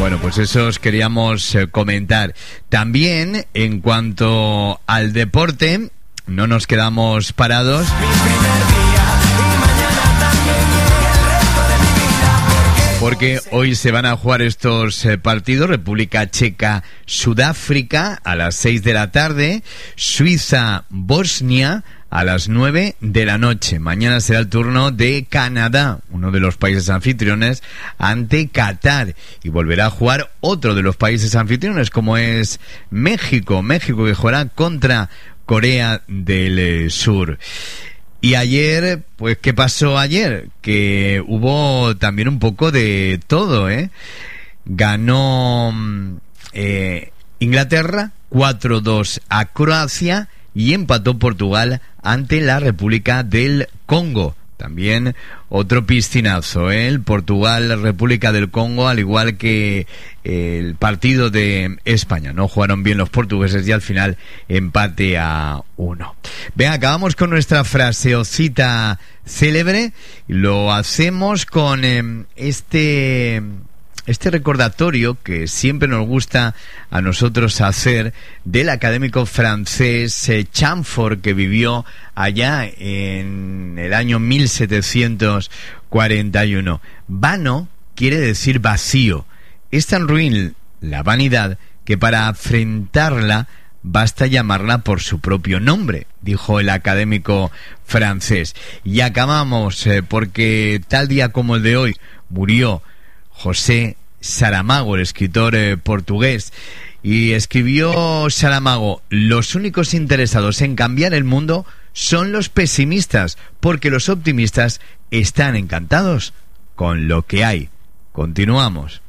Bueno, pues eso os queríamos comentar. También, en cuanto al deporte, no nos quedamos parados. Porque hoy se van a jugar estos partidos: República Checa, Sudáfrica a las 6 de la tarde, Suiza, Bosnia a las 9 de la noche. Mañana será el turno de Canadá, uno de los países anfitriones, ante Qatar. Y volverá a jugar otro de los países anfitriones, como es México. México, que jugará contra Corea del Sur. Y ayer, pues, ¿qué pasó ayer? Que hubo también un poco de todo, ¿eh? Ganó Inglaterra 4-2 a Croacia y empató Portugal ante la República del Congo. También otro piscinazo, ¿eh? El Portugal-República del Congo, al igual que el partido de España. No jugaron bien los portugueses y al final empate a 1. Venga, acabamos con nuestra frase o cita célebre. Lo hacemos con este recordatorio que siempre nos gusta a nosotros hacer, del académico francés Chamfort, que vivió allá en el año 1741. Vano quiere decir vacío. Es tan ruin la vanidad que para afrentarla basta llamarla por su propio nombre, dijo el académico francés. Y acabamos porque tal día como el de hoy murió José Saramago, el escritor portugués. Y escribió Saramago: los únicos interesados en cambiar el mundo son los pesimistas, porque los optimistas están encantados con lo que hay. Continuamos.